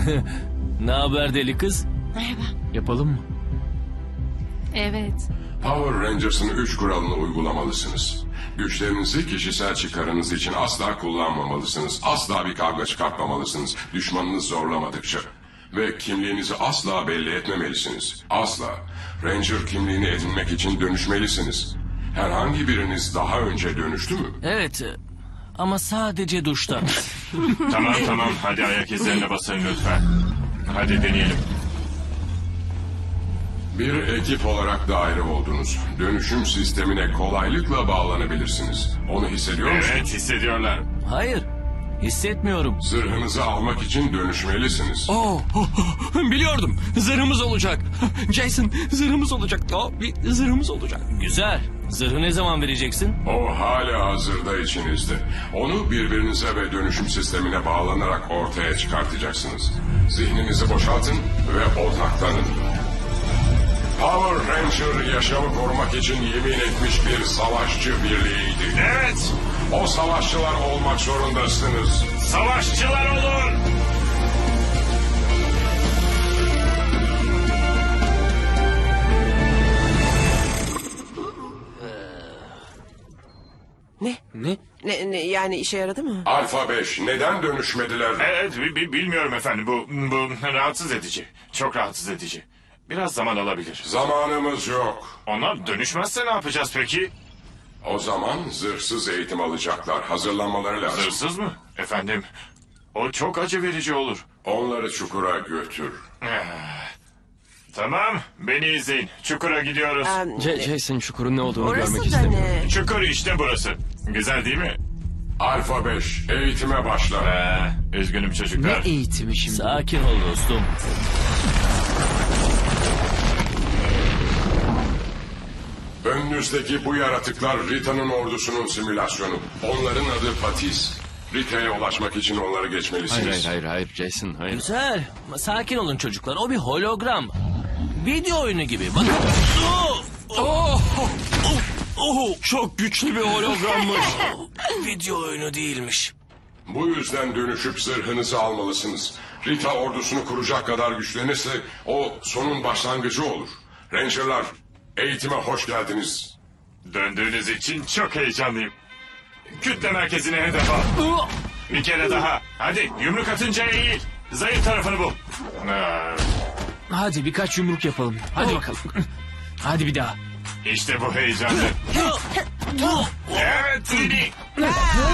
Ne haber deli kız? Merhaba. Yapalım mı? Evet. Power Rangers'ın 3 kuralını uygulamalısınız. Güçlerinizi kişisel çıkarınız için asla kullanmamalısınız. Asla bir kavga çıkartmamalısınız. Düşmanınız zorlamadıkça. Ve kimliğinizi asla belli etmemelisiniz. Asla. Ranger kimliğini edinmek için dönüşmelisiniz. Herhangi biriniz daha önce dönüştü mü? Evet. Ama sadece duşta. Tamam hadi ayak izlerine basın lütfen. Hadi deneyelim. Bir ekip olarak daire oldunuz. Dönüşüm sistemine kolaylıkla bağlanabilirsiniz. Onu hissediyor musunuz? Evet hissediyorlar. Hayır. Hissetmiyorum. Zırhınızı almak için dönüşmelisiniz. Biliyordum. Zırhımız olacak. Jason, zırhımız olacak. Bir zırhımız olacak. Güzel. Zırhı ne zaman vereceksin? O hala hazırda içinizde. Onu birbirinize ve dönüşüm sistemine bağlanarak ortaya çıkartacaksınız. Zihninizi boşaltın ve odaklanın. Power Ranger yaşamı korumak için yemin etmiş bir savaşçı birliğiydi. Evet, O savaşçılar olmak zorundasınız. savaşçılar olun. Ne yani işe yaradı mı? Alfa 5 neden dönüşmediler? Evet, bilmiyorum efendim. Bu rahatsız edici. Çok rahatsız edici. Biraz zaman alabilir. Zamanımız yok. Onlar dönüşmezse ne yapacağız peki? O zaman zırhsız eğitim alacaklar. Hazırlanmaları lazım. Hırsız mı? Efendim, o çok acı verici olur. Onları çukura götür. Tamam, beni izleyin. Çukura gidiyoruz. Jason çukurun ne olduğunu Orası görmek da istemiyorum. ne? Çukur işte burası. Güzel değil mi? Alfa 5 eğitime başla. Üzgünüm çocuklar. Eğitimi şimdi? Sakin ol dostum. Önünüzdeki bu yaratıklar Rita'nın ordusunun simülasyonu. Onların adı Patis. Rita'ya ulaşmak için onları geçmelisiniz. Hayır Jason, hayır. Güzel. Sakin olun çocuklar. O bir hologram. Video oyunu gibi. Bakın. Çok güçlü bir hologrammış. Video oyunu değilmiş. Bu yüzden dönüşüp zırhınızı almalısınız. Rita ordusunu kuracak kadar güçlenirse o sonun başlangıcı olur. Ranger'lar eğitime hoş geldiniz. Döndüğünüz için çok heyecanlıyım. Kütle merkezine hedef al. Bir kere daha. Hadi yumruk atınca eğil. Zayıf tarafını bul. Hadi birkaç yumruk yapalım. Hadi bakalım. Hadi bir daha. İşte bu heyecanlı. Evet, Lili.